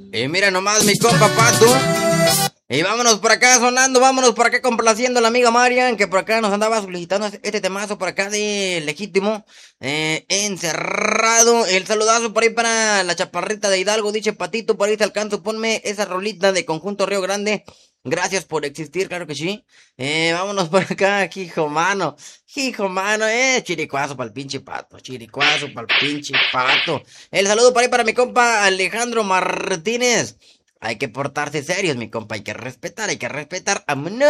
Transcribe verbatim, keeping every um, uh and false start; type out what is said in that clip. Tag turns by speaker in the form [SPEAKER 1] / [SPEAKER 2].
[SPEAKER 1] Y mira nomás mi compa Pato. Y vámonos por acá sonando, vámonos por acá complaciendo a la amiga Marian, que por acá nos andaba solicitando este temazo por acá de Legítimo, eh, encerrado. El saludazo por ahí para la chaparrita de Hidalgo, dice Patito, por ahí te alcanzo, ponme esa rolita de Conjunto Río Grande. Gracias por existir, claro que sí. Eh, vámonos por acá, hijo mano, hijo mano, eh, chiricuazo para el pinche pato, chiricuazo para el pinche pato. El saludo por ahí para mi compa Alejandro Martínez. Hay que portarse serios, mi compa. Hay que respetar, hay que respetar. ¡Vámonos!